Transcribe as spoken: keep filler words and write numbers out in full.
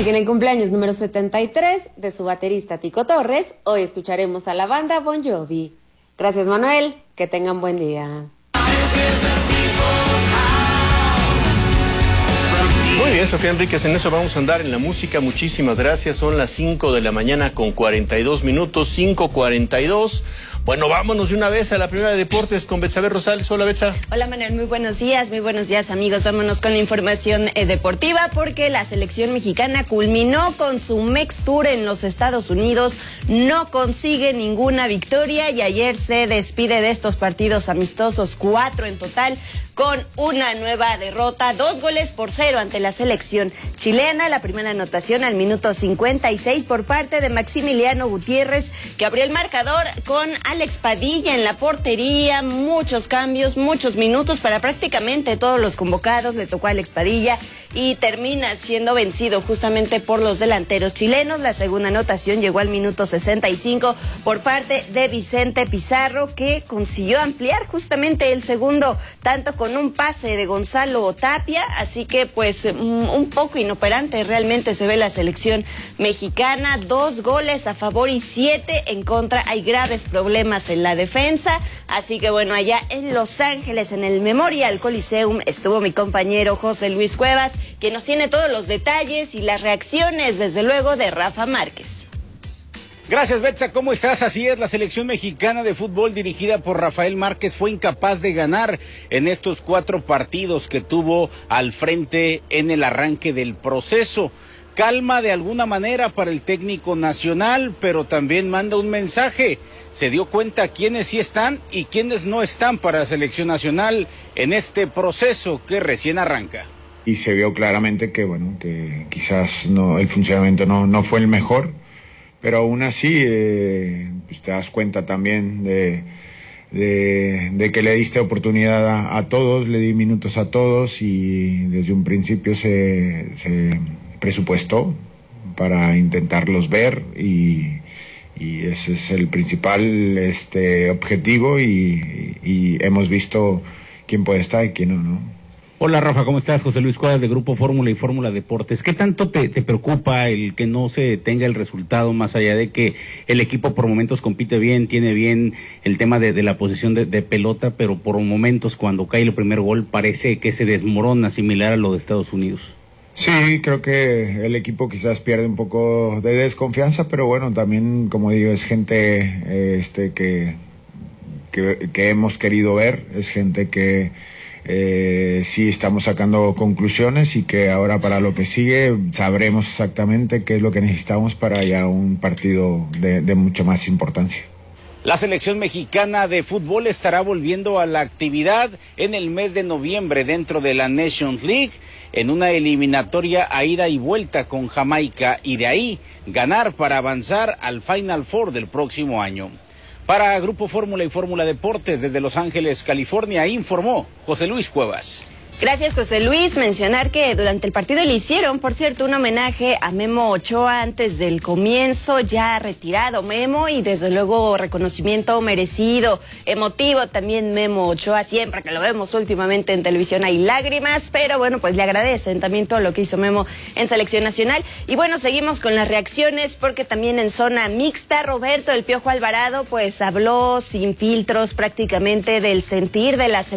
Así que en el cumpleaños número setenta y tres de su baterista Tico Torres, hoy escucharemos a la banda Bon Jovi. Gracias, Manuel, que tengan buen día. Muy bien, Sofía Enríquez, en eso vamos a andar en la música. Muchísimas gracias. Son las cinco de la mañana con cuarenta y dos minutos, cinco cuarenta y dos. Bueno, vámonos de una vez a la primera de deportes con Betsabe Rosales. Hola, Betsa. Hola, Manuel, muy buenos días, muy buenos días, amigos. Vámonos con la información eh, deportiva porque la selección mexicana culminó con su Mex Tour en los Estados Unidos, no consigue ninguna victoria y ayer se despide de estos partidos amistosos, cuatro en total, con una nueva derrota, dos goles por cero ante la selección chilena. La primera anotación al minuto cincuenta y seis por parte de Maximiliano Gutiérrez, que abrió el marcador con Alex Padilla en la portería. Muchos cambios, muchos minutos para prácticamente todos los convocados. Le tocó a Alex Padilla y termina siendo vencido justamente por los delanteros chilenos. La segunda anotación llegó al minuto sesenta y cinco por parte de Vicente Pizarro, que consiguió ampliar justamente el segundo tanto con un pase de Gonzalo Tapia. Así que pues un poco inoperante realmente se ve la selección mexicana. Dos goles a favor y siete en contra. Hay graves problemas en la defensa, así que bueno, allá en Los Ángeles, en el Memorial Coliseum, estuvo mi compañero José Luis Cuevas, que nos tiene todos los detalles y las reacciones, desde luego, de Rafa Márquez. Gracias, Betsa. ¿Cómo estás? Así es, la selección mexicana de fútbol dirigida por Rafael Márquez fue incapaz de ganar en estos cuatro partidos que tuvo al frente en el arranque del proceso. Calma de alguna manera para el técnico nacional, pero también manda un mensaje. Se dio cuenta quiénes sí están y quiénes no están para la selección nacional en este proceso que recién arranca. Y se vio claramente que, bueno, que quizás no, el funcionamiento no, no fue el mejor, pero aún así eh, pues te das cuenta también de, de, de que le diste oportunidad a, a todos, le di minutos a todos y desde un principio se... se presupuestó para intentarlos ver y, y ese es el principal este objetivo y, y hemos visto quién puede estar y quién no, ¿no? Hola, Rafa, ¿cómo estás? José Luis Cuadras de Grupo Fórmula y Fórmula Deportes. ¿Qué tanto te, te preocupa el que no se tenga el resultado, más allá de que el equipo por momentos compite bien, tiene bien el tema de, de la posición de, de pelota, pero por momentos cuando cae el primer gol parece que se desmorona, similar a lo de Estados Unidos? Sí, creo que el equipo quizás pierde un poco de desconfianza, pero bueno, también, como digo, es gente eh, este que, que, que hemos querido ver, es gente que eh, sí estamos sacando conclusiones y que ahora para lo que sigue sabremos exactamente qué es lo que necesitamos para ya un partido de, de mucha más importancia. La selección mexicana de fútbol estará volviendo a la actividad en el mes de noviembre dentro de la Nations League, en una eliminatoria a ida y vuelta con Jamaica, y de ahí ganar para avanzar al Final Four del próximo año. Para Grupo Fórmula y Fórmula Deportes, desde Los Ángeles, California, informó José Luis Cuevas. Gracias, José Luis. Mencionar que durante el partido le hicieron, por cierto, un homenaje a Memo Ochoa antes del comienzo, ya retirado Memo, y desde luego reconocimiento merecido, emotivo también Memo Ochoa. Siempre que lo vemos últimamente en televisión hay lágrimas, pero bueno, pues le agradecen también todo lo que hizo Memo en selección nacional. Y bueno, seguimos con las reacciones porque también en zona mixta, Roberto El Piojo Alvarado pues habló sin filtros prácticamente del sentir de la selección